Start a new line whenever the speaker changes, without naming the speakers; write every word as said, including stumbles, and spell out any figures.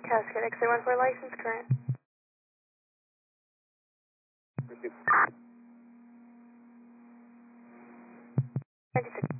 Cascade X A one four license current.
Thank you.
ninety-six.